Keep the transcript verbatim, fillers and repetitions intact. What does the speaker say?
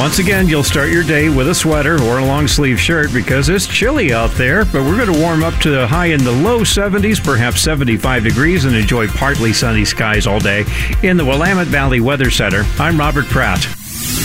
Once again, you'll start your day with a sweater or a long sleeve shirt because it's chilly out there, but we're going to warm up to a high in the low seventies, perhaps seventy-five degrees, and enjoy partly sunny skies all day. In the Willamette Valley Weather Center, I'm Robert Pratt.